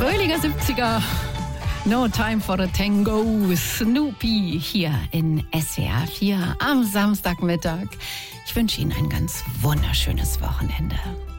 Fröhlicher 70er. No Time for a Tango. Snoopy hier in SWR 4 am Samstagmittag. Ich wünsche Ihnen ein ganz wunderschönes Wochenende.